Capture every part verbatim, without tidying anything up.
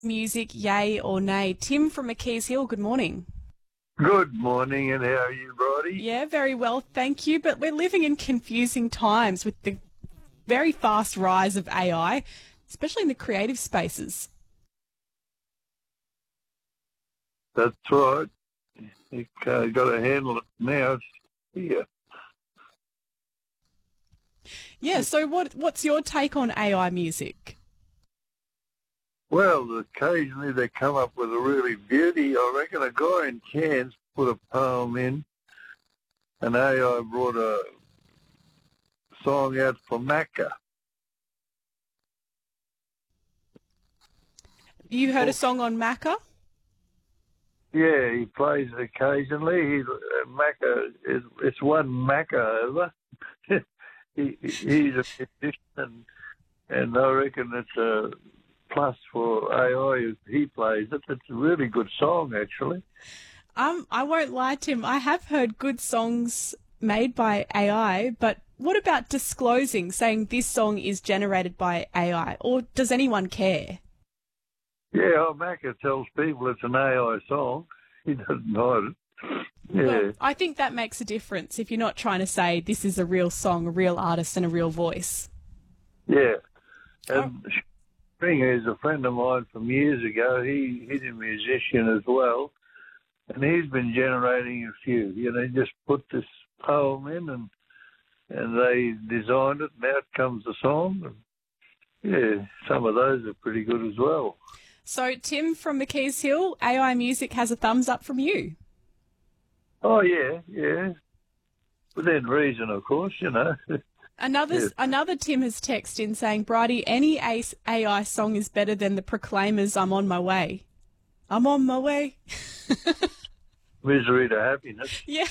Music, yay or nay? Tim from McKees Hill, good morning. Good morning, and how are you, Brodie? Yeah, very well, thank you. But we're living in confusing times with the very fast rise of A I, especially in the creative spaces. That's right. You uh, got to handle it now. It's here. Yeah, so what what's your take on A I music? Well, occasionally they come up with a really beauty. I reckon a guy in Cairns put a poem in, and A I brought a song out for Macca. You heard a song on Macca? Yeah, he plays it occasionally. He's uh, Macca. Is, it's one Macca over. he, he's a musician, and, and I reckon it's a plus for A I if he plays it. It's a really good song, actually. Um, I won't lie, Tim. I have heard good songs made by A I, but what about disclosing, saying this song is generated by A I, or does anyone care? Yeah, oh, Macca tells people it's an A I song. He doesn't hide it. Yeah. Well, I think that makes a difference if you're not trying to say this is a real song, a real artist and a real voice. Yeah. And oh. Springer is a friend of mine from years ago. He, he's a musician as well. And he's been generating a few. You know, he just put this poem in and and they designed it, and out comes the song. And yeah, some of those are pretty good as well. So, Tim from McKees Hill, A I music has a thumbs up from you. Oh, yeah, yeah. Within reason, of course, you know. Another yeah. another Tim has texted in saying, Bridie, any A I song is better than the Proclaimers' I'm on my way. I'm on my way. Misery to happiness. Yeah.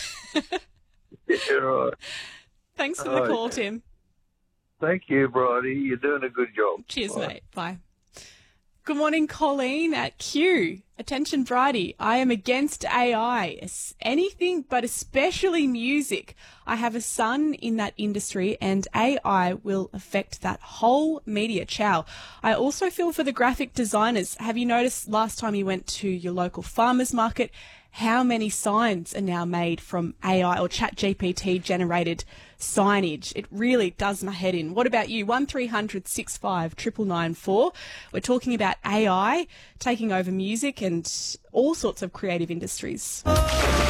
Yeah, right. Thanks for the oh, call, yeah. Tim. Thank you, Bridie. You're doing a good job. Cheers, Bye. mate. Bye. Good morning, Colleen at Q. Attention, Bridie. I am against A I. Anything but especially music. I have a son in that industry and A I will affect that whole media. Ciao. I also feel for the graphic designers. Have you noticed last time you went to your local farmers market how many signs are now made from A I or Chat G P T generated signage? It really does my head in. What about you? one three hundred six five nine nine nine four. We're talking about A I taking over music and all sorts of creative industries.